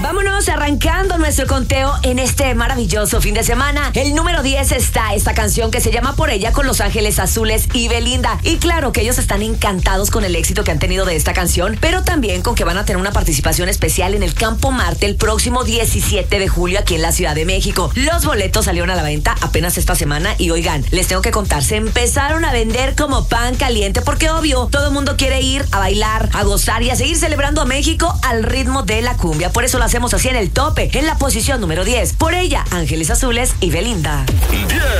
Vámonos arrancando nuestro conteo en este maravilloso fin de semana. El número 10 está esta canción que se llama Por Ella con Los Ángeles Azules y Belinda. Y claro que ellos están encantados con el éxito que han tenido de esta canción, pero también con que van a tener una participación especial en el Campo Marte el próximo 17 de julio aquí en la Ciudad de México. Los boletos salieron a la venta apenas esta semana y oigan, les tengo que contar, se empezaron a vender como pan caliente porque obvio, todo el mundo quiere ir a bailar, a gozar y a seguir celebrando a México al ritmo de la cumbia. Por eso lo hacemos así en el tope, en la posición número 10. Por Ella, Ángeles Azules y Belinda. 10.